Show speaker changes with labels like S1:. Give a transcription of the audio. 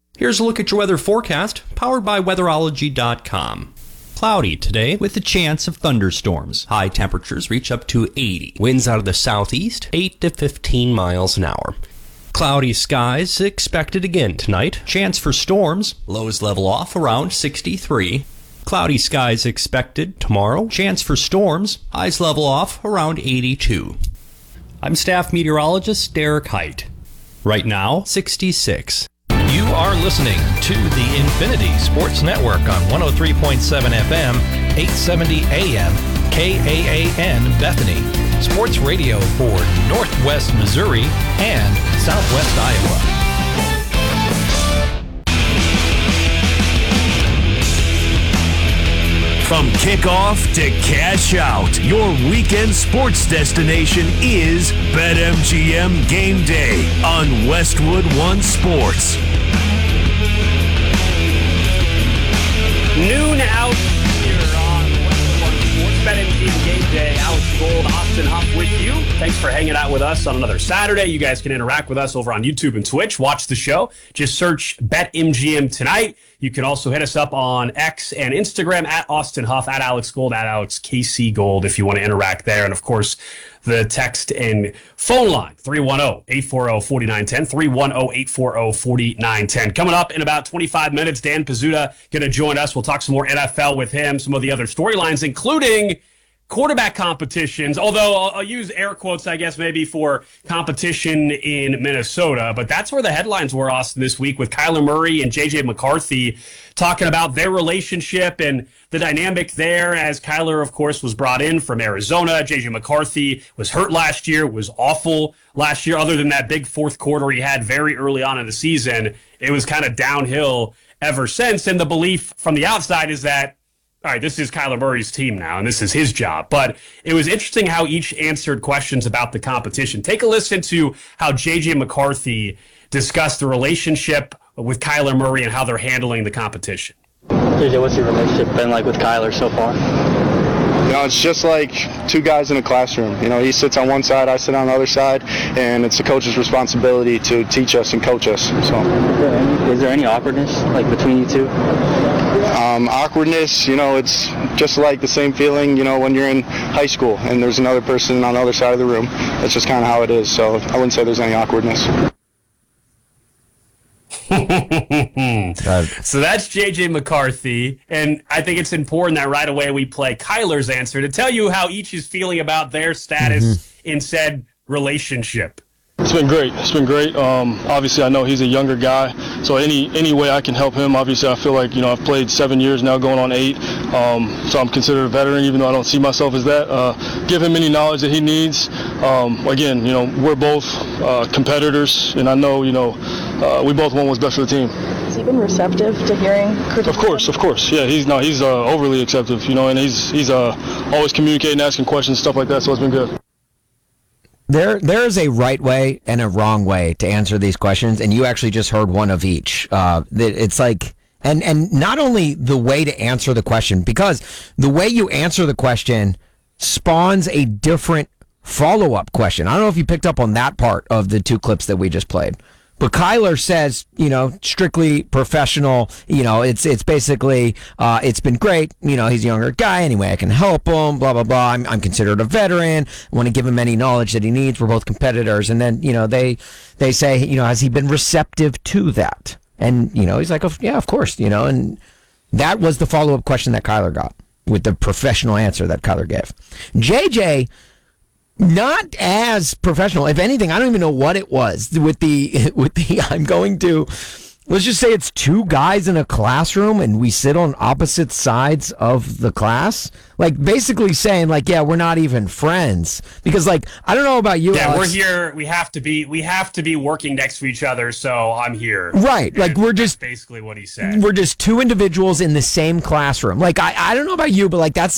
S1: Here's a look at your weather forecast, powered by weatherology.com. Cloudy today with a chance of thunderstorms. High temperatures reach up to 80. Winds out of the southeast, 8 to 15 miles an hour. Cloudy skies expected again tonight. Chance for storms. Lows level off around 63. Cloudy skies expected tomorrow. Chance for storms. Highs level off around 82. I'm staff meteorologist Derek Height. Right now, 66.
S2: You are listening to the Infinity Sports Network on 103.7 FM, 870 AM, KAAN Bethany. Sports radio for Northwest Missouri and Southwest Iowa.
S3: From kickoff to cash out, your weekend sports destination is BetMGM Game Day on Westwood One Sports.
S4: Noon out here on Westwood One Sports, BetMGM Game Day. Alex Gold, Austin Huff with you. Thanks for hanging out with us on another Saturday. You guys can interact with us over on YouTube and Twitch. Watch the show. Just search BetMGM Tonight. You can also hit us up on X and Instagram at Austin Huff, at Alex Gold, at Alex KC Gold if you want to interact there. And, of course, the text and phone line, 310-840-4910, 310-840-4910. Coming up in about 25 minutes, Dan Pizzuta going to join us. We'll talk some more NFL with him, some of the other storylines, including quarterback competitions, although I'll use air quotes, I guess, maybe for competition in Minnesota. But that's where the headlines were, Austin, this week with Kyler Murray and J.J. McCarthy talking about their relationship and the dynamic there as Kyler, of course, was brought in from Arizona. J.J. McCarthy was hurt last year, was awful last year. Other than that big fourth quarter he had very early on in the season, it was kind of downhill ever since. And the belief from the outside is that, all right, this is Kyler Murray's team now, and this is his job. But it was interesting how each answered questions about the competition. Take a listen to how J.J. McCarthy discussed the relationship with Kyler Murray and how they're handling the competition.
S5: JJ, what's your relationship been like with Kyler so far?
S6: You know, it's just like two guys in a classroom. You know, he sits on one side, I sit on the other side, and it's the coach's responsibility to teach us and coach us. So,
S5: is there any awkwardness like between you two?
S6: Awkwardness, you know, it's just like the same feeling, you know, when you're in high school and there's another person on the other side of the room. That's just kind of how it is. So I wouldn't say there's any awkwardness.
S4: So that's J.J. McCarthy, and I think it's important that right away we play Kyler's answer to tell you how each is feeling about their status in said relationship.
S7: It's been great. It's been great. Obviously, I know he's a younger guy, so any way I can help him. Obviously, I feel like, you know, I've played 7 years now, going on 8, so I'm considered a veteran, even though I don't see myself as that. Give him any knowledge that he needs. Again, you know, we're both competitors, and I know, you know, we both want what's best for the team.
S8: Has he been receptive to hearing criticism?
S7: Of course. Yeah, he's overly receptive, you know, and he's always communicating, asking questions, stuff like that. So it's been good.
S9: There is a right way and a wrong way to answer these questions, and you actually just heard one of each. It's like, and not only the way to answer the question, because the way you answer the question spawns a different follow-up question. I don't know if you picked up on that part of the two clips that we just played. But Kyler says, you know, strictly professional, you know, it's basically, it's been great. You know, he's a younger guy. Anyway, I can help him, blah, blah, blah. I'm considered a veteran. I want to give him any knowledge that he needs. We're both competitors. And then, you know, they say, you know, has he been receptive to that? And, you know, he's like, oh, yeah, of course, you know, and that was the follow-up question that Kyler got with the professional answer that Kyler gave. JJ, not as professional. If anything, I don't even know what it was with the I'm going to, let's just say it's two guys in a classroom and we sit on opposite sides of the class. Like basically saying like, yeah, we're not even friends. Because like, I don't know about you,
S4: yeah,
S9: Alex.
S4: We're here. We have to be working next to each other. So I'm here.
S9: Right. Like we're just
S4: basically what he said.
S9: We're just two individuals in the same classroom. Like I don't know about you, but like that's